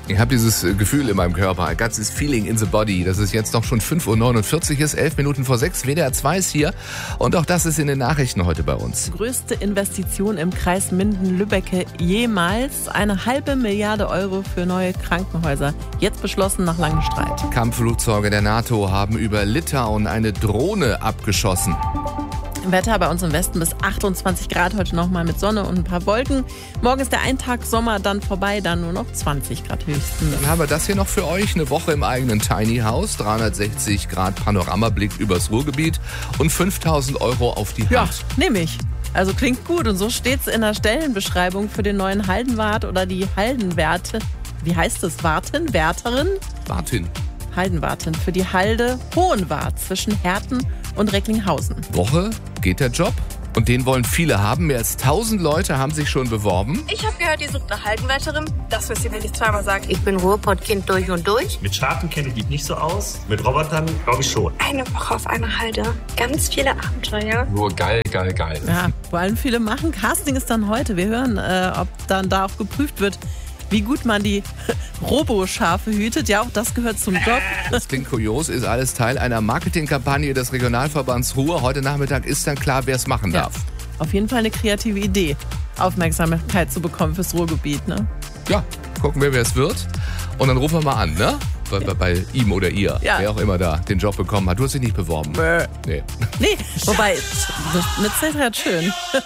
Ich habe dieses Gefühl in meinem Körper, ein ganzes Feeling in the body, dass es jetzt doch schon 5:49 Uhr ist, 11 Minuten vor 6. WDR 2 ist hier und auch das ist in den Nachrichten heute bei uns. Größte Investition im Kreis Minden-Lübbecke jemals. 1,5 Milliarde Euro für neue Krankenhäuser. Jetzt beschlossen nach langem Streit. Kampfflugzeuge der NATO haben über Litauen eine Drohne abgeschossen. Wetter bei uns im Westen bis 28 Grad, heute nochmal mit Sonne und ein paar Wolken. Morgen ist der Eintag Sommer dann vorbei, dann nur noch 20 Grad höchstens. Dann haben wir das hier noch für euch, eine Woche im eigenen Tiny House, 360 Grad Panoramablick übers Ruhrgebiet und 5.000 Euro auf die Hand. Ja, nehme ich. Also klingt gut und so steht's in der Stellenbeschreibung für den neuen Haldenwart oder die Haldenwärte. Wie heißt es? Wartin? Wärterin? Wartin. Haldenwartin für die Halde Hohenwart zwischen Herten und Recklinghausen. Woche geht der Job und den wollen viele haben. Mehr als 1000 Leute haben sich schon beworben. Ich habe gehört, ihr sucht eine Haldenwärterin. Das müsst ihr mir nicht zweimal sagen. Ich bin Ruhrpottkind durch und durch. Mit Schafen kenne ich mich nicht so aus. Mit Robotern glaube ich schon. Eine Woche auf einer Halde. Ganz viele Abenteuer. Nur geil. Ja, wollen viele machen. Casting ist dann heute. Wir hören, ob dann da auch geprüft wird, wie gut man die Robo-Schafe hütet. Ja, auch das gehört zum Job. Das klingt kurios, ist alles Teil einer Marketingkampagne des Regionalverbands Ruhr. Heute Nachmittag ist dann klar, wer es machen darf. Auf jeden Fall eine kreative Idee, Aufmerksamkeit zu bekommen fürs Ruhrgebiet, ne? Ja, gucken wir, wer es wird. Und dann rufen wir mal an, ne? Bei ihm oder ihr, wer auch immer da den Job bekommen hat. Du hast dich nicht beworben. Nee. Nee, wobei, mit Zetrat schön.